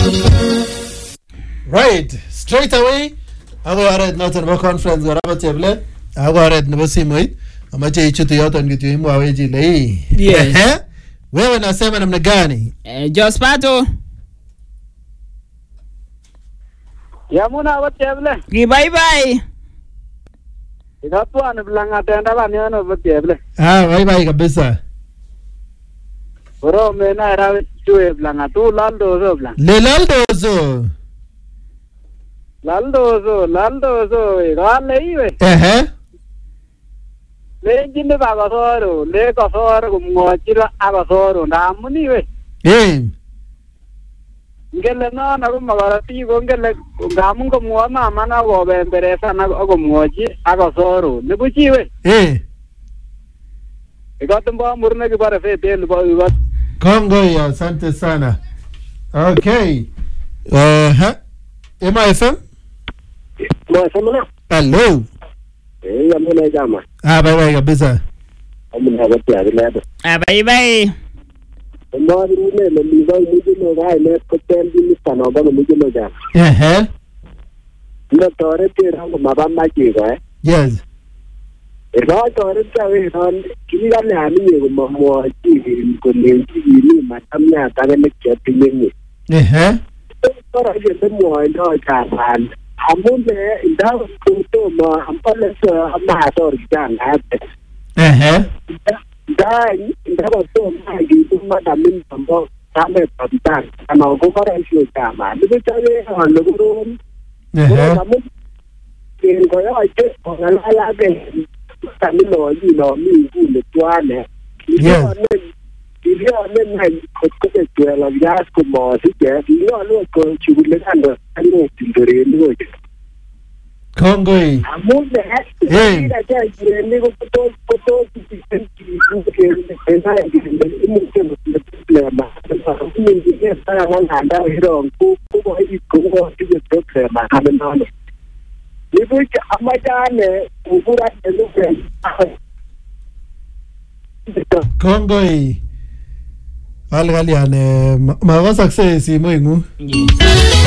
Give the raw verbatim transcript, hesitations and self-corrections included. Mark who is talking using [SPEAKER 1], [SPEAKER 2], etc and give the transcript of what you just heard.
[SPEAKER 1] Right, straight away. Ako aret natin ba conference garaba table. Ako aret na ba simoy? Amache ichutu yote ngityo imu aweji lei.
[SPEAKER 2] Yes.
[SPEAKER 1] Eh? Wewe nasema namna gani?
[SPEAKER 2] Eh, Jospato.
[SPEAKER 3] Yamuna ba table.
[SPEAKER 2] Ki bye bye.
[SPEAKER 3] Ikapo anablanga tenda ba niona ba table.
[SPEAKER 1] Ah, bye bye kabisa.
[SPEAKER 3] Bro mena era tuwe blanga tu lando zo blang.
[SPEAKER 1] Le laldozo.
[SPEAKER 3] Laldozo, laldozo, igale iwe.
[SPEAKER 1] Eh?
[SPEAKER 3] Le jinde ba gasoro, le gasoro kumwachira agasoro ndamuni iwe.
[SPEAKER 1] Eh.
[SPEAKER 3] Ngele no na kumagarati ko ngele ngamun ko mwa mama na go bemberesa na go mwachi agasoro. Nibuchi iwe.
[SPEAKER 1] Eh.
[SPEAKER 3] Ikatumba murne ki bare fete lo iwa.
[SPEAKER 1] Kongo ya asante sana. Okay. Uh huh. M I F M?
[SPEAKER 3] Mo samana.
[SPEAKER 1] Hello.
[SPEAKER 3] Eh yamuna jama.
[SPEAKER 1] Ah, bye bye kabisa.
[SPEAKER 3] Amuna ba table.
[SPEAKER 2] Ah, bye bye.
[SPEAKER 3] No rule le liva muje no ga le ko ten din stano ba muje no ja.
[SPEAKER 1] Eh.
[SPEAKER 3] No tore te ra ma ba ma ji ga.
[SPEAKER 1] Yes.
[SPEAKER 3] E ba tore ta we ran kini ga le ani ye mo mo ji ko le ji ni ma tamya ta ga le ke ti ni.
[SPEAKER 1] Eh.
[SPEAKER 3] Tore ye te mo no ka ran. Amun le inda ko to ma am pa le sa ma tor ja na.
[SPEAKER 1] Eh.
[SPEAKER 3] Dai, ndaba to magi kuma da min tambo tame pamtan ana ko fara shi ta ma ni ta ne an lo ro
[SPEAKER 1] Eh.
[SPEAKER 3] ko mun ke ko ya ke ko na la ke ta mi lo yi lo mi ku le tuane
[SPEAKER 1] Yes.
[SPEAKER 3] Ki yo ne na ko ko ke tu la ya ko mo si ke yo lo ko chi le kan do ani ti dore ni ko
[SPEAKER 1] Kongo.
[SPEAKER 3] amun de
[SPEAKER 1] Eh.
[SPEAKER 3] ida ja ire ni ko to ko to ti ti ti ke ke na ki ni mu ke mo le ma ni ni ke sa na na da hiro ku ku ko i ku ko ti ke ke ma ha na no ni bu ka amaja ne ku pura de lu ke
[SPEAKER 1] Kongo. Algali ane ma wasa kse si moingu.
[SPEAKER 2] Yes.